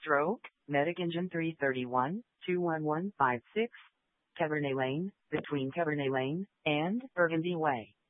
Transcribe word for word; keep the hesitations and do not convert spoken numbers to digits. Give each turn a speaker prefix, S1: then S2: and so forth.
S1: Stroke, Medic Engine three thirty-one, two one one five six, Cabernet Lane, between Cabernet Lane and Burgundy Way.